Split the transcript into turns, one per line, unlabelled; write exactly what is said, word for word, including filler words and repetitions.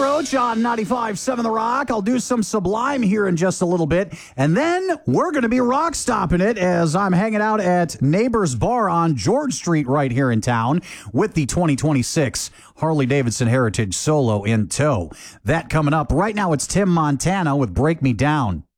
Roach on ninety-five point seven The Rock. I'll do some Sublime here in just a little bit. And then we're going to be rock stopping it as I'm hanging out at Neighbors Bar on George Street right here in town with the twenty twenty-six Harley-Davidson Heritage Solo in tow. That coming up. Right now it's Tim Montana with Break Me Down.